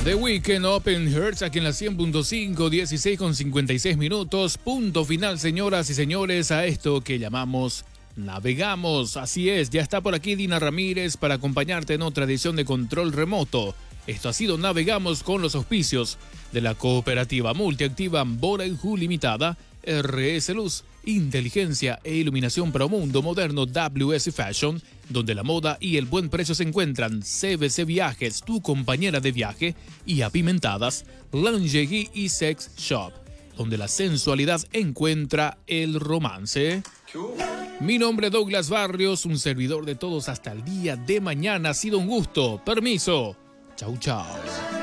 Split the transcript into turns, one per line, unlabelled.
The Weekend Open Hearts aquí en la 100.5, 16 con 56 minutos. Punto final, señoras y señores, a esto que llamamos Navegamos. Así es, ya está por aquí Dina Ramírez para acompañarte en otra edición de Control Remoto. Esto ha sido Navegamos con los auspicios de la cooperativa multiactiva Bora y Ju Limitada, RS Luz, Inteligencia e Iluminación para un mundo moderno WS Fashion, donde la moda y el buen precio se encuentran. CBC Viajes, tu compañera de viaje, y Apimentadas, Lingerie y Sex Shop, donde la sensualidad encuentra el romance. Mi nombre es Douglas Barrios, un servidor de todos hasta el día de mañana. Ha sido un gusto. Permiso. Chau, chau.